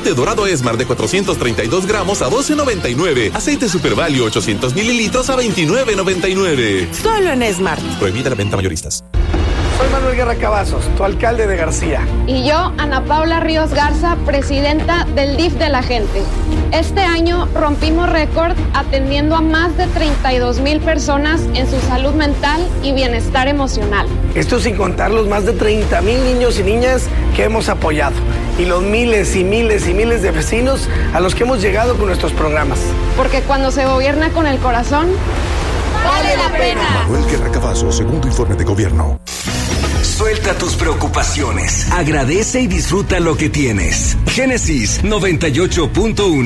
Aceite dorado Esmar de 432 gramos a $12.99. Aceite Super Value 800 mililitros a $29.99. Solo en Esmar. Prohibida la venta mayoristas. Soy Manuel Guerra Cavazos, tu alcalde de García. Y yo, Ana Paula Ríos Garza, presidenta del DIF de la gente. Este año rompimos récord atendiendo a más de 32,000 personas en su salud mental y bienestar emocional. Esto sin contar los más de 30,000 niños y niñas que hemos apoyado y los miles y miles y miles de vecinos a los que hemos llegado con nuestros programas. Porque cuando se gobierna con el corazón, ¡vale la pena! Manuel Guerra Cavazos, segundo informe de gobierno. Suelta tus preocupaciones, agradece y disfruta lo que tienes. Génesis 98.1